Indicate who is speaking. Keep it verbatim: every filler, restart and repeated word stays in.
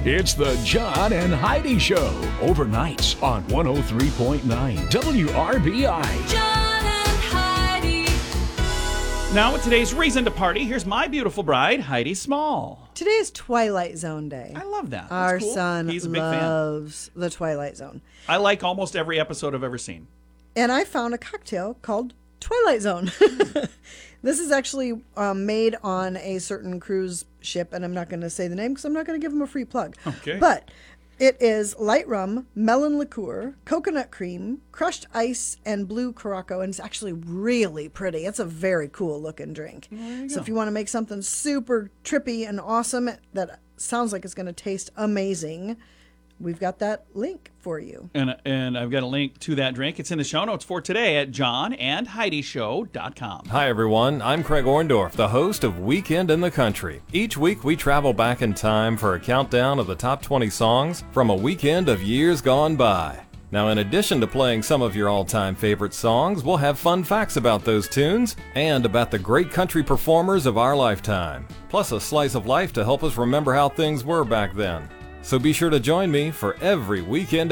Speaker 1: It's the John and Heidi Show, overnights on one oh three point nine W R B I.
Speaker 2: John and Heidi.
Speaker 3: Now with today's reason to party, here's my beautiful bride, Heidi Small.
Speaker 4: Today is Twilight Zone Day.
Speaker 3: I love that. That's
Speaker 4: Our
Speaker 3: cool.
Speaker 4: son
Speaker 3: He's a big
Speaker 4: loves the Twilight Zone.
Speaker 3: fan. I like almost every episode I've ever seen.
Speaker 4: And I found a cocktail called Twilight Zone. This is actually um, made on a certain cruise ship, and I'm not going to say the name because I'm not going to give them a free plug.
Speaker 3: Okay.
Speaker 4: But it is light rum, melon liqueur, coconut cream, crushed ice, and blue Curaçao, and it's actually really pretty. It's a very cool looking drink. So if you want to make something super trippy and awesome that sounds like it's going to taste amazing, we've got that link for you.
Speaker 3: And and I've got a link to that drink. It's in the show notes for today at john and heidi show dot com.
Speaker 5: Hi, everyone. I'm Craig Orndorff, the host of Weekend in the Country. Each week, we travel back in time for a countdown of the top twenty songs from a weekend of years gone by. Now, in addition to playing some of your all-time favorite songs, we'll have fun facts about those tunes and about the great country performers of our lifetime, plus a slice of life to help us remember how things were back then. So be sure to join me for every Weekend